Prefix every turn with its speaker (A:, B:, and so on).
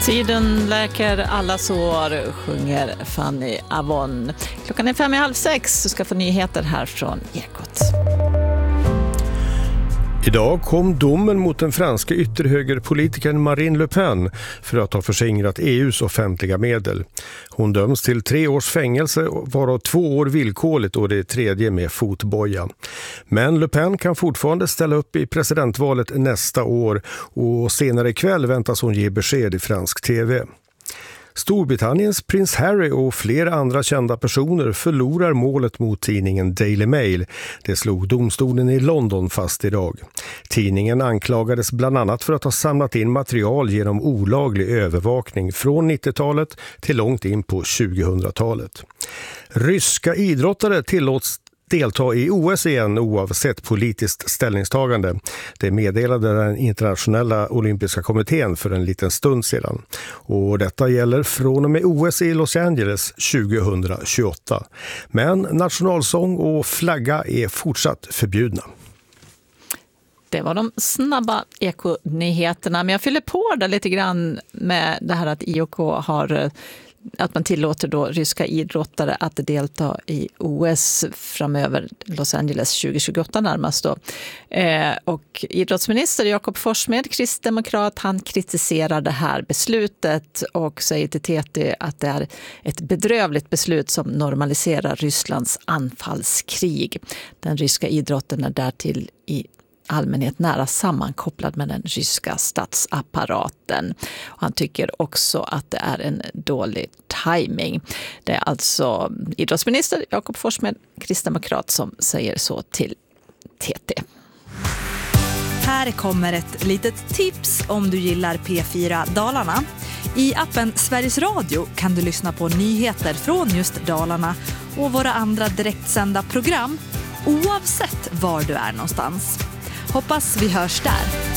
A: Tiden läker alla sår, sjunger Fanny Avon. Klockan är 5:30, så ska få nyheter här från Ekot.
B: Idag kom domen mot den franska ytterhögerpolitikern Marine Le Pen för att ha förskingrat EUs offentliga medel. Hon döms till 3 års fängelse, varav 2 år villkorligt och det 3:e med fotboja. Men Le Pen kan fortfarande ställa upp i presidentvalet nästa år och senare ikväll väntas hon ge besked i fransk tv. Storbritanniens prins Harry och flera andra kända personer förlorar målet mot tidningen Daily Mail. Det slog domstolen i London fast idag. Tidningen anklagades bland annat för att ha samlat in material genom olaglig övervakning från 90-talet till långt in på 2000-talet. Ryska idrottare tillåts delta i OS igen oavsett politiskt ställningstagande. Det meddelade den internationella olympiska kommittén för en liten stund sedan. Och detta gäller från och med OS i Los Angeles 2028. Men nationalsång och flagga är fortsatt förbjudna.
A: Det var de snabba ekonyheterna, men jag fyller på det lite grann med det här att IOK har att man tillåter då ryska idrottare att delta i OS framöver, Los Angeles 2028 närmast då. Och idrottsminister Jakob Forssmed, kristdemokrat, han kritiserar det här beslutet och säger till TT att det är ett bedrövligt beslut som normaliserar Rysslands anfallskrig. Den ryska idrotten är därtill i allmänhet nära sammankopplad med den ryska statsapparaten. Och han tycker också att det är en dålig timing. Det är alltså idrottsminister Jakob Forssmed, kristdemokrat, som säger så till TT.
C: Här kommer ett litet tips om du gillar P4 Dalarna. I appen Sveriges Radio kan du lyssna på nyheter från just Dalarna och våra andra direktsända program oavsett var du är någonstans. Hoppas vi hörs där.